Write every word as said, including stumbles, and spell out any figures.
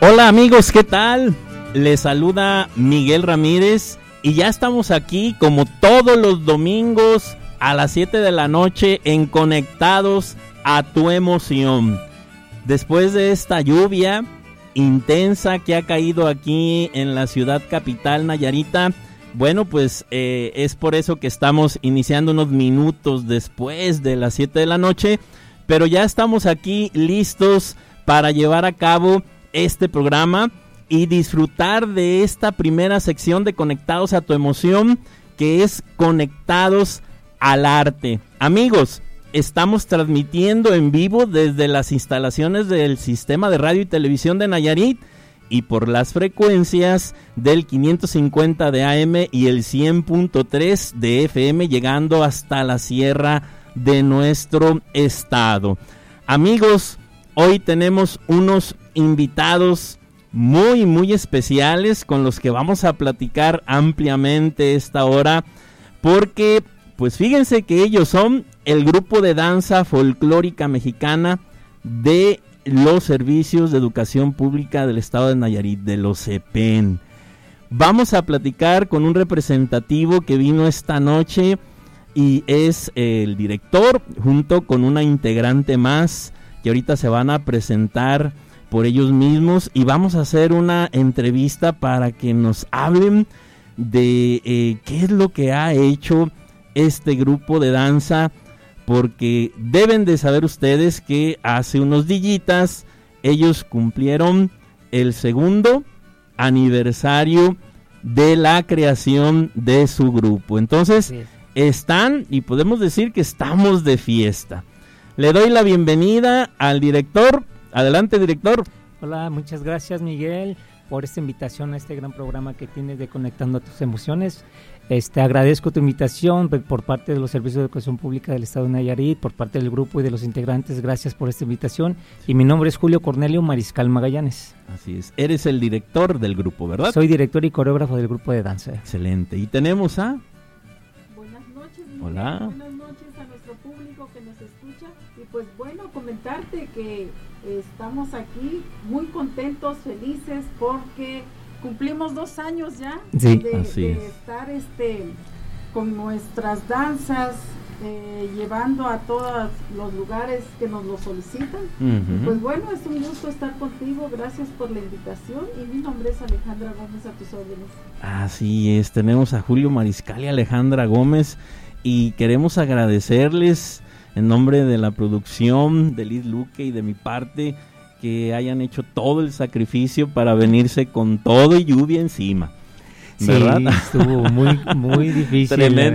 Hola amigos, ¿qué tal? Les saluda Miguel Ramírez y ya estamos aquí como todos los domingos a las siete de la noche en Conectados a tu Emoción. Después de esta lluvia intensa que ha caído aquí en la ciudad capital Nayarita, bueno, pues eh, es por eso que estamos iniciando unos minutos después de las siete de la noche, pero ya estamos aquí listos para llevar a cabo este programa y disfrutar de esta primera sección de Conectados a tu Emoción, que es Conectados al Arte. Amigos, estamos transmitiendo en vivo desde las instalaciones del Sistema de Radio y Televisión de Nayarit y por las frecuencias del quinientos cincuenta de A M y el cien punto tres de F M, llegando hasta la sierra de nuestro estado. Amigos, hoy tenemos unos invitados muy muy especiales con los que vamos a platicar ampliamente esta hora, porque pues fíjense que ellos son el grupo de danza folclórica mexicana de los servicios de educación pública del estado de Nayarit, de los C E P E N. Vamos a platicar con un representativo que vino esta noche y es el director, junto con una integrante más que ahorita se van a presentar por ellos mismos, y vamos a hacer una entrevista para que nos hablen de eh, qué es lo que ha hecho este grupo de danza, porque deben de saber ustedes que hace unos días ellos cumplieron el segundo aniversario de la creación de su grupo. Entonces sí, están, y podemos decir que estamos de fiesta. Le doy la bienvenida al director. Adelante, director. Hola, muchas gracias, Miguel, por esta invitación a este gran programa que tienes de Conectando a tus Emociones. Este, agradezco tu invitación por parte de los servicios de educación pública del estado de Nayarit, por parte del grupo y de los integrantes. Gracias por esta invitación. Y mi nombre es Julio Cornelio Mariscal Magallanes. Así es. Eres el director del grupo, ¿verdad? Soy director y coreógrafo del grupo de danza. Excelente. Y tenemos a... Buenas noches, Miguel. Hola. Buenas noches a nuestro público que nos escucha. Y pues bueno, comentarte que estamos aquí muy contentos, felices, porque cumplimos dos años ya sí, de, así de es. estar este con nuestras danzas, eh, llevando a todos los lugares que nos lo solicitan. Uh-huh. Pues bueno, es un gusto estar contigo, gracias por la invitación, y mi nombre es Alejandra Gómez, a tus órdenes. Así es, tenemos a Julio Mariscal y Alejandra Gómez, y queremos agradecerles en nombre de la producción, de Liz Luque y de mi parte, que hayan hecho todo el sacrificio para venirse con todo y lluvia encima, ¿verdad? Sí, estuvo muy, muy difícil. Tremendo.